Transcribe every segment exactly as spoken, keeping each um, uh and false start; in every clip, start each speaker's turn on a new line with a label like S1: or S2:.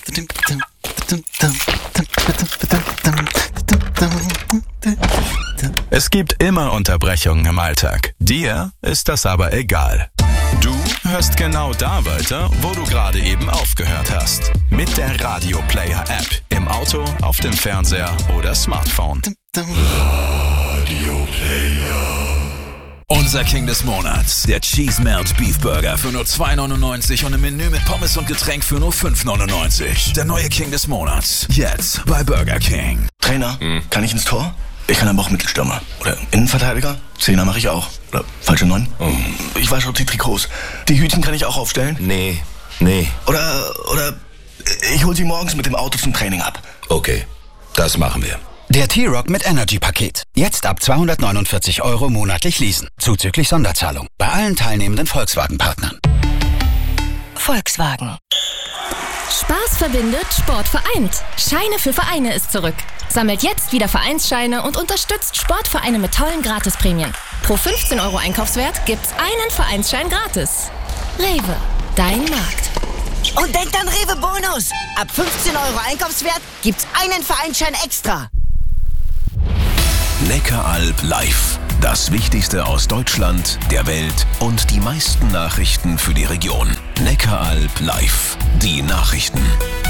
S1: Es gibt immer Unterbrechungen im Alltag. Dir ist das aber egal. Du hörst genau da weiter, wo du gerade eben aufgehört hast. Mit der Radio Player App. Im Auto, auf dem Fernseher oder Smartphone.
S2: Radio Player. Unser King des Monats, der Cheese Melt Beef Burger für nur zwei neunundneunzig und im Menü mit Pommes und Getränk für nur fünf neunundneunzig. Der neue King des Monats, jetzt bei Burger King.
S3: Trainer, hm. kann ich ins Tor? Ich kann aber auch Mittelstürmer. Oder Innenverteidiger? Zehner mache ich auch. Oder falsche Neun? Oh. Ich wasche auch die Trikots. Die Hütchen kann ich auch aufstellen?
S4: Nee, nee.
S3: Oder, oder ich hol sie morgens mit dem Auto zum Training ab.
S4: Okay, das machen wir.
S5: Der T-Rock mit Energy-Paket. Jetzt ab zweihundertneunundvierzig Euro monatlich leasen. Zuzüglich Sonderzahlung. Bei allen teilnehmenden Volkswagen-Partnern.
S6: Volkswagen. Spaß verbindet, Sport vereint. Scheine für Vereine ist zurück. Sammelt jetzt wieder Vereinsscheine und unterstützt Sportvereine mit tollen Gratisprämien. Pro fünfzehn Euro Einkaufswert gibt's einen Vereinsschein gratis. Rewe, dein Markt.
S7: Und denkt an Rewe Bonus. Ab fünfzehn Euro Einkaufswert gibt's einen Vereinsschein extra.
S2: Neckaralb live. Das Wichtigste aus Deutschland, der Welt und die meisten Nachrichten für die Region. Neckaralb live. Die Nachrichten.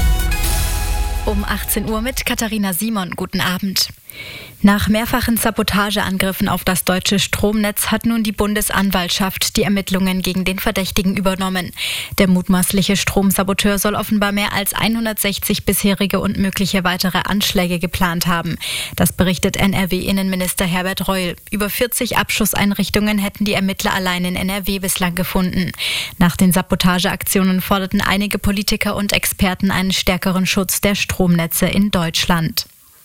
S8: Um achtzehn Uhr mit Katharina Simon. Guten Abend. Nach mehrfachen Sabotageangriffen auf das deutsche Stromnetz hat nun die Bundesanwaltschaft die Ermittlungen gegen den Verdächtigen übernommen. Der mutmaßliche Stromsaboteur soll offenbar mehr als hundertsechzig bisherige und mögliche weitere Anschläge geplant haben. Das berichtet N R W-Innenminister Herbert Reul. Über vierzig Abschusseinrichtungen hätten die Ermittler allein in N R W bislang gefunden. Nach den Sabotageaktionen forderten einige Politiker und Experten einen stärkeren Schutz der Stromnetze in Deutschland.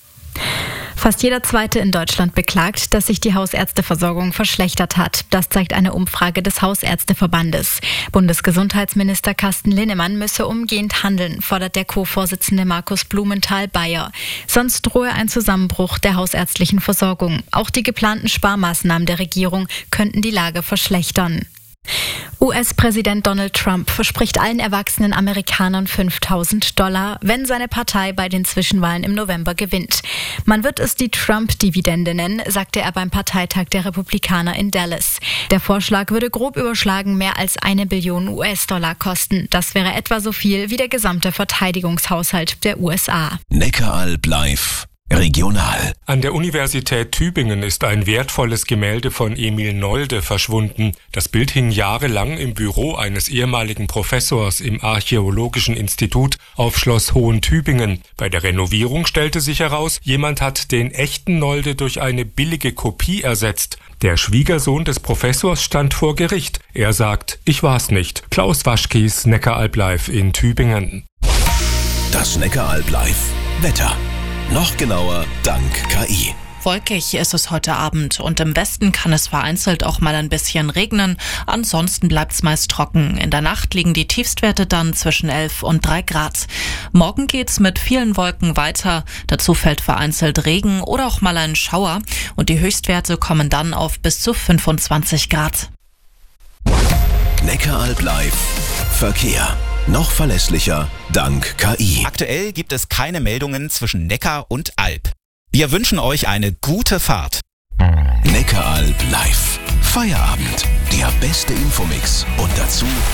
S8: Fast jeder Zweite in Deutschland beklagt, dass sich die Hausärzteversorgung verschlechtert hat. Das zeigt eine Umfrage des Hausärzteverbandes. Bundesgesundheitsminister Carsten Linnemann müsse umgehend handeln, fordert der Co-Vorsitzende Markus Blumenthal-Bayer. Sonst drohe ein Zusammenbruch der hausärztlichen Versorgung. Auch die geplanten Sparmaßnahmen der Regierung könnten die Lage verschlechtern. U S-Präsident Donald Trump verspricht allen erwachsenen Amerikanern fünftausend Dollar, wenn seine Partei bei den Zwischenwahlen im November gewinnt. Man wird es die Trump-Dividende nennen, sagte er beim Parteitag der Republikaner in Dallas. Der Vorschlag würde grob überschlagen mehr als eine Billion U S-Dollar kosten. Das wäre etwa so viel wie der gesamte Verteidigungshaushalt der U S A.
S2: Neckaralb live. Regional.
S9: An der Universität Tübingen ist ein wertvolles Gemälde von Emil Nolde verschwunden. Das Bild hing jahrelang im Büro eines ehemaligen Professors im Archäologischen Institut auf Schloss Hohen-Tübingen. Bei der Renovierung stellte sich heraus, jemand hat den echten Nolde durch eine billige Kopie ersetzt. Der Schwiegersohn des Professors stand vor Gericht. Er sagt, ich war's nicht. Klaus Waschkies, Neckaralb live in Tübingen.
S2: Das Neckaralb live. Wetter. Noch genauer dank K I.
S10: Wolkig ist es heute Abend und im Westen kann es vereinzelt auch mal ein bisschen regnen. Ansonsten bleibt es meist trocken. In der Nacht liegen die Tiefstwerte dann zwischen elf und drei Grad. Morgen geht's mit vielen Wolken weiter. Dazu fällt vereinzelt Regen oder auch mal ein Schauer. Und die Höchstwerte kommen dann auf bis zu fünfundzwanzig Grad.
S2: Neckaralb live. Verkehr. Noch verlässlicher dank K I.
S5: Aktuell gibt es keine Meldungen zwischen Neckar und Alb. Wir wünschen euch eine gute Fahrt.
S2: Neckaralb live. Feierabend. Der beste Infomix. Und dazu